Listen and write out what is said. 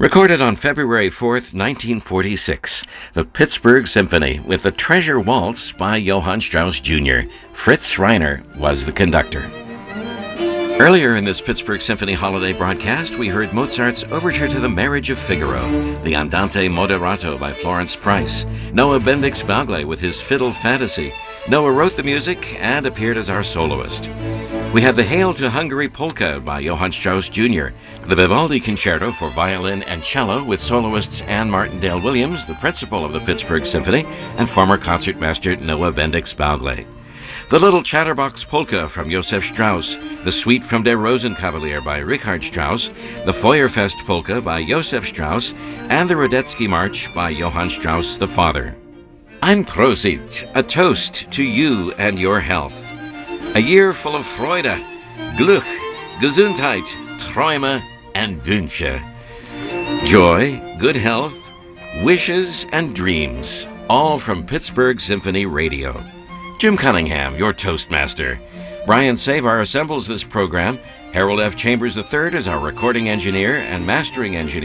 Recorded on February 4th, 1946, the Pittsburgh Symphony with the Treasure Waltz by Johann Strauss Jr. Fritz Reiner was the conductor. Earlier in this Pittsburgh Symphony holiday broadcast, we heard Mozart's Overture to the Marriage of Figaro, the Andante Moderato by Florence Price, Noah Bendix Bagley with his Fiddle Fantasy. Noah wrote the music and appeared as our soloist. We had the Hail to Hungary Polka by Johann Strauss Jr., the Vivaldi Concerto for violin and cello with soloists Anne Martindale Williams, the principal of the Pittsburgh Symphony, and former concertmaster Noah Bendix Bagley. The Little Chatterbox Polka from Josef Strauss, the Suite from Der Rosenkavalier by Richard Strauss, the Feuerfest Polka by Josef Strauss, and the Radetzky March by Johann Strauss the Father. Ein Prosit, a toast to you and your health. A year full of Freude, Glück, Gesundheit, Träume, and Wünsche. Joy, good health, wishes, and dreams, all from Pittsburgh Symphony Radio. Jim Cunningham, your Toastmaster. Brian Savar assembles this program. Harold F. Chambers III is our recording engineer and mastering engineer.